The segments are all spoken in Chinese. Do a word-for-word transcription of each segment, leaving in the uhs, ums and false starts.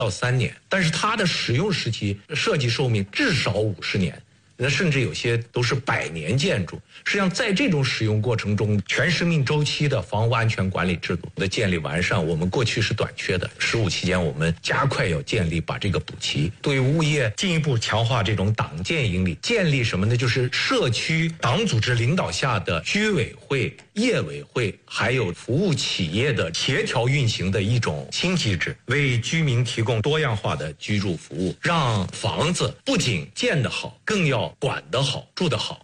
到三年，但是它的使用时期设计寿命至少五十年。那甚至有些都是百年建筑。实际上，在这种使用过程中，全生命周期的房屋安全管理制度的建立完善，我们过去是短缺的。十五期间，我们加快要建立，把这个补齐。对物业进一步强化这种党建营理，建立什么呢？就是社区党组织领导下的居委会、业委会，还有服务企业的协调运行的一种新机制，为居民提供多样化的居住服务，让房子不仅建得好，更要管得好，住得好。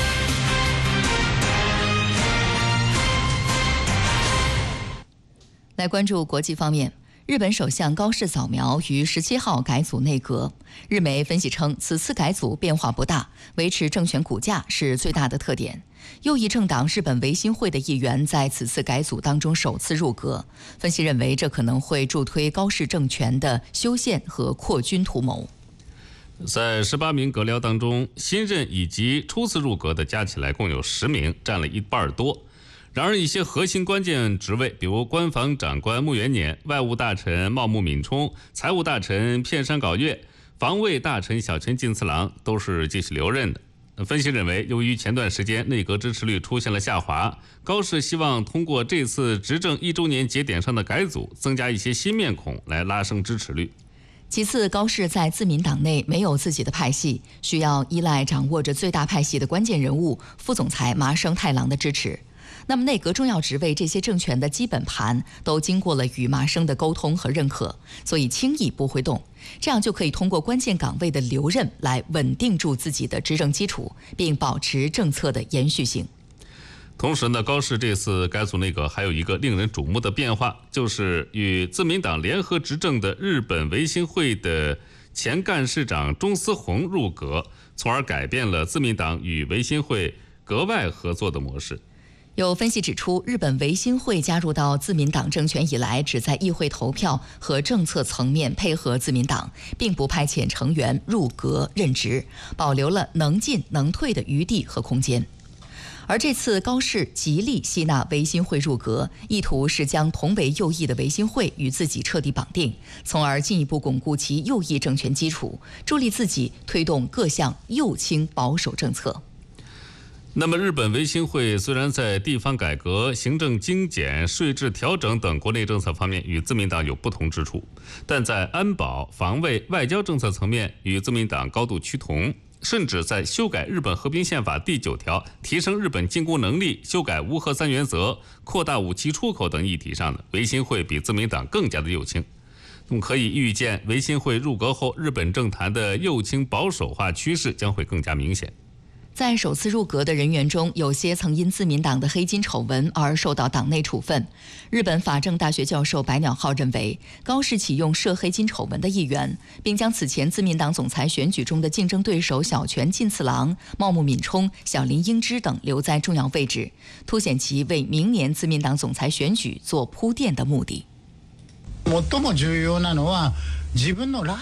来关注国际方面，日本首相高市早苗于十七号改组内阁。日媒分析称，此次改组变化不大，维持政权骨架是最大的特点。右翼政党日本维新会的议员在此次改组当中首次入阁，分析认为这可能会助推高市政权的修宪和扩军图谋。 在十八名阁僚当中，新任以及初次入阁的加起来共有十名，占了一半多。然而，一些核心关键职位，比如官房长官木原年、外务大臣茂木敏充、财务大臣片山杲月、防卫大臣小泉进次郎，都是继续留任的。分析认为，由于前段时间内阁支持率出现了下滑，高市希望通过这次执政一周年节点上的改组，增加一些新面孔来拉升支持率。 其次，高市在自民党内没有自己的派系，需要依赖掌握着最大派系的关键人物副总裁麻生太郎的支持。那么内阁重要职位这些政权的基本盘都经过了与麻生的沟通和认可，所以轻易不会动，这样就可以通过关键岗位的留任来稳定住自己的执政基础，并保持政策的延续性。 同时呢，高市这次改组内阁还有一个令人瞩目的变化，就是与自民党联合执政的日本维新会的前干事长中司宏入阁，从而改变了自民党与维新会格外合作的模式。 有分析指出，日本维新会加入到自民党政权以来，只在议会投票和政策层面配合自民党，并不派遣成员入阁任职，保留了能进能退的余地和空间。而这次高市极力吸纳维新会入阁，意图是将同为右翼的维新会与自己彻底绑定，从而进一步巩固其右翼政权基础，助力自己推动各项右倾保守政策。 那么，日本维新会虽然在地方改革、行政精简、税制调整等国内政策方面与自民党有不同之处，但在安保、防卫、外交政策层面与自民党高度趋同，甚至在修改日本和平宪法第九条、提升日本进攻能力、修改无核三原则、扩大武器出口等议题上呢，维新会比自民党更加的右倾。那么可以预见，维新会入阁后，日本政坛的右倾保守化趋势将会更加明显。 在首次入阁的人员中，有些曾因自民党的黑金丑闻而受到党内处分。日本法政大学教授白鸟浩认为，高市启用涉黑金丑闻的议员，并将此前自民党总裁选举中的竞争对手小泉进次郎、茂木敏充、小林英之等留在重要位置，凸显其为明年自民党总裁选举做铺垫的目的。 最も重要なのは其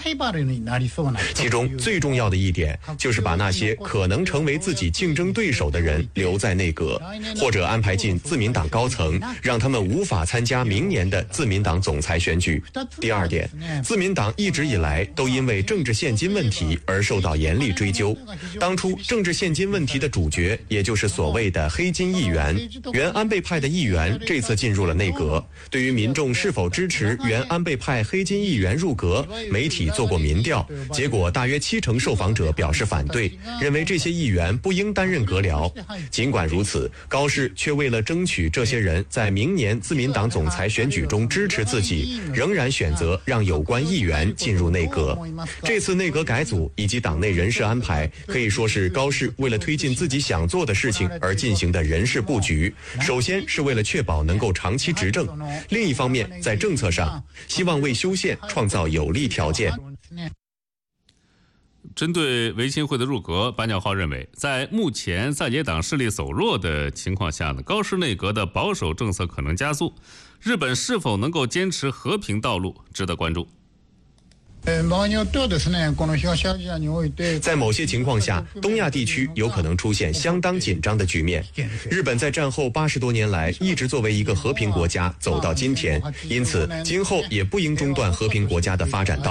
中最重要的一点就是把那些可能成为自己竞争对手的人留在内阁，或者安排进自民党高层，让他们无法参加明年的自民党总裁选举。第二点，自民党一直以来都因为政治现金问题而受到严厉追究。当初政治现金问题的主角，也就是所谓的黑金议员，原安倍派的议员，这次进入了内阁。对于民众是否支持原安倍派黑金议员入阁，媒体做过民调，结果大约七成受访者表示反对，认为这些议员不应担任阁僚。尽管如此，高市却为了争取这些人在明年自民党总裁选举中支持自己，仍然选择让有关议员进入内阁。这次内阁改组以及党内人事安排，可以说是高市为了推进自己想做的事情而进行的人事布局。首先是为了确保能够长期执政，另一方面在政策上希望为修宪创造有利条件。 针对维新会的入阁，白鸟浩认为，在目前在野党势力走弱的情况下呢，高市内阁的保守政策可能加速。日本是否能够坚持和平道路，值得关注。 在某些情况下，东亚地区有可能出现相当紧张的局面。日本在战后八十多年来一直作为一个和平国家走到今天，因此今后也不应中断和平国家的发展道路。